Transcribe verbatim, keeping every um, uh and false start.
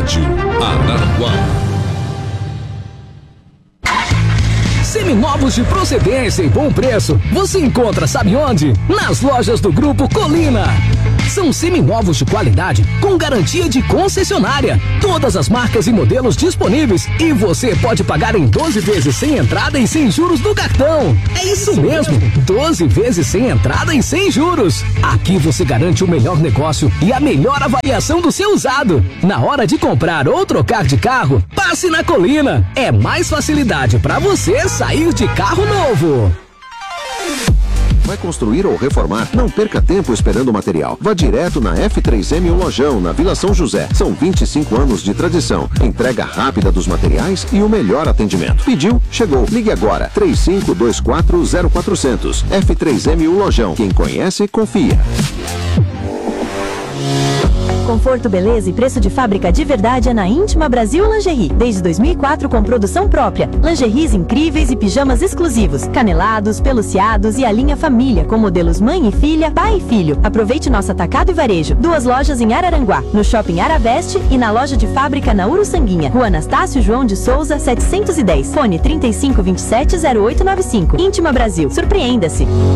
Rádio Araranguá. Seminovos de procedência e bom preço, você encontra sabe onde? Nas lojas do Grupo Colina. São seminovos de qualidade com garantia de concessionária. Todas as marcas e modelos disponíveis e você pode pagar em doze vezes sem entrada e sem juros do cartão. É isso mesmo, doze vezes sem entrada e sem juros. Aqui você garante o melhor negócio e a melhor avaliação do seu usado. Na hora de comprar ou trocar de carro, passe na Colina. É mais facilidade para você sair de carro novo. Vai construir ou reformar? Não perca tempo esperando o material. Vá direto na F três M o Lojão, na Vila São José. São vinte e cinco anos de tradição, entrega rápida dos materiais e o melhor atendimento. Pediu? Chegou. Ligue agora. três cinco dois quatro zero quatro zero zero. F três M o Lojão. Quem conhece, confia. Conforto, beleza e preço de fábrica de verdade é na Íntima Brasil Lingerie. Desde dois mil e quatro com produção própria. Lingeries incríveis e pijamas exclusivos, canelados, peluciados e a linha família com modelos mãe e filha, pai e filho. Aproveite nosso atacado e varejo. Duas lojas em Araranguá, no Shopping Araveste e na loja de fábrica na Uruçanguinha. Rua Anastácio João de Souza, setecentos e dez. Fone trinta e cinco, vinte e sete, zero oito nove cinco. Íntima Brasil. Surpreenda-se.